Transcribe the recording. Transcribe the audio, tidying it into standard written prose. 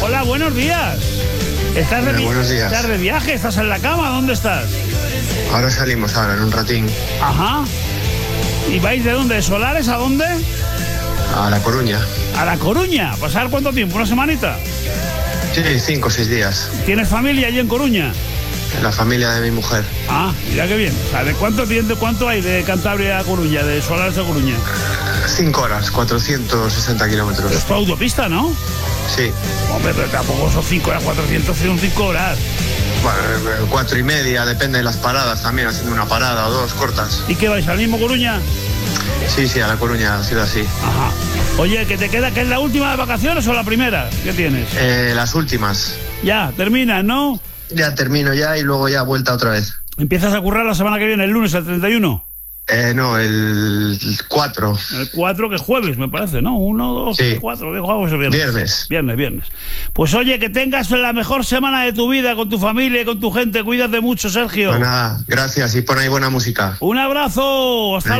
Hola, buenos días. Buenos días. ¿Estás de viaje? ¿Estás en la cama? ¿Dónde estás? Ahora salimos en un ratín. Ajá. ¿Y vais de dónde? ¿De Solares a dónde? A La Coruña. ¿A La Coruña? ¿Pasar cuánto tiempo? ¿Una semanita? Sí, 5 o 6 días. ¿Tienes familia allí en Coruña? La familia de mi mujer. Ah, mira qué bien. O sea, ¿de cuánto hay de Cantabria a Coruña, de Solares a Coruña? 5 horas, 460 kilómetros. Es tu autopista, ¿no? Sí. Hombre, pero tampoco son 5 horas, 400 son 5 horas. Bueno, 4 y media, depende de las paradas también, haciendo una parada o dos cortas. ¿Y qué vais, al mismo Coruña? Sí, a La Coruña, ciudad sí. Ajá. Oye, ¿que te queda que es la última de vacaciones o la primera? ¿Qué tienes? Las últimas. Ya, terminas, ¿no? Ya termino ya y luego ya vuelta otra vez. ¿Empiezas a currar la semana que viene, el lunes, el 31? No, el 4. El 4, que es jueves, me parece, ¿no? 1, 2, Sí. 4, ¿qué jueves o viernes? Viernes. Viernes. Pues oye, que tengas la mejor semana de tu vida con tu familia y con tu gente. Cuídate mucho, Sergio. Pues nada, gracias y pon ahí buena música. Un abrazo. Hasta